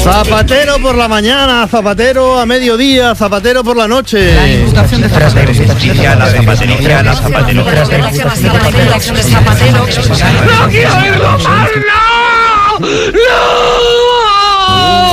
Zapatero por la mañana, Zapatero a mediodía, Zapatero por la noche. La imputación de Zapatero. La zapatería, la zapatería. La imputación de Zapatero.